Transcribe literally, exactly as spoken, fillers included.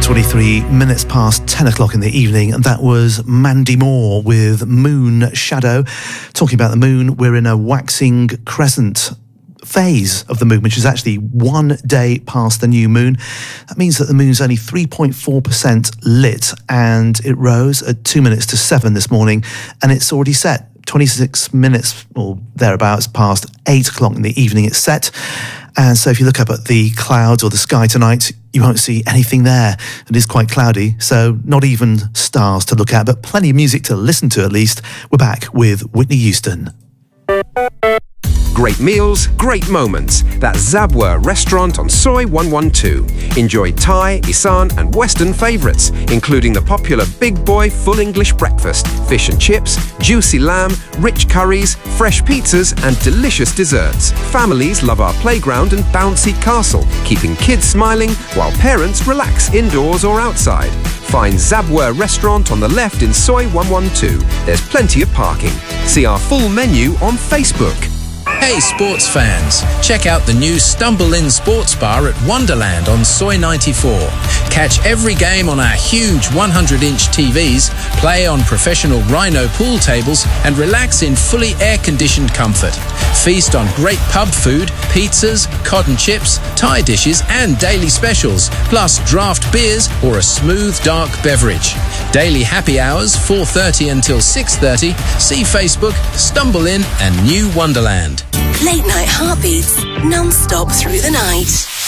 twenty-three minutes past ten o'clock in the evening, and that was Mandy Moore with Moon Shadow. Talking about the moon, we're in a waxing crescent phase of the moon, which is actually one day past the new moon. That means that the moon's only three point four percent lit, and it rose at two minutes to seven this morning, and it's already set. twenty-six minutes or thereabouts past eight o'clock in the evening it's set. And so if you look up at the clouds or the sky tonight, you won't see anything there. It is quite cloudy, so not even stars to look at, but plenty of music to listen to at least. We're back with Whitney Houston. Great meals, great moments. That's Zabwa Restaurant on Soi one twelve. Enjoy Thai, Isan and Western favourites, including the popular Big Boy Full English Breakfast, fish and chips, juicy lamb, rich curries, fresh pizzas and delicious desserts. Families love our playground and bouncy castle, keeping kids smiling while parents relax indoors or outside. Find Zabwa Restaurant on the left in Soi one twelve. There's plenty of parking. See our full menu on Facebook. Hey sports fans, check out the new Stumble In Sports Bar at Wonderland on Soi ninety-four. Catch every game on our huge one hundred inch T Vs, play on professional Rhino pool tables and relax in fully air-conditioned comfort. Feast on great pub food, pizzas, cotton chips, Thai dishes and daily specials, plus draft beers or a smooth dark beverage. Daily happy hours four thirty until six thirty. See Facebook, Stumble In and New Wonderland. Late night heartbeats, non-stop through the night.